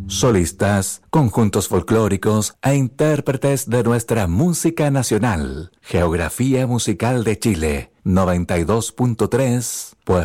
Solistas, conjuntos folclóricos e intérpretes de nuestra música nacional. Geografía musical de Chile, 92.3, Puerto